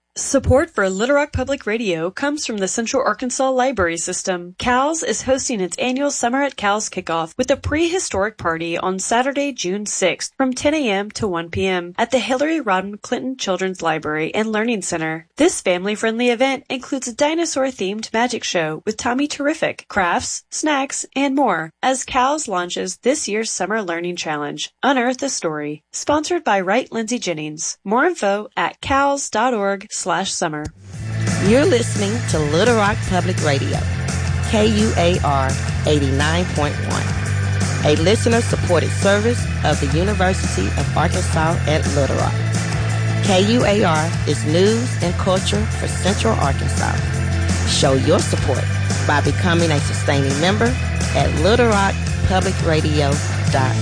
Support for Little Rock Public Radio comes from the Central Arkansas Library System. CALS is hosting its annual Summer at CALS kickoff with a prehistoric party on Saturday, June 6th from 10 a.m. to 1 p.m. at the Hillary Rodham Clinton Children's Library and Learning Center. This family-friendly event includes a dinosaur-themed magic show with Tommy Terrific, crafts, snacks, and more as CALS launches this year's Summer Learning Challenge, Unearth a Story, sponsored by Wright Lindsay Jennings. More info at cals.org/summer. You're listening to Little Rock Public Radio, KUAR 89.1, a listener-supported service of the University of Arkansas at Little Rock. KUAR is news and culture for Central Arkansas. Show your support by becoming a sustaining member at littlerockpublicradio.org.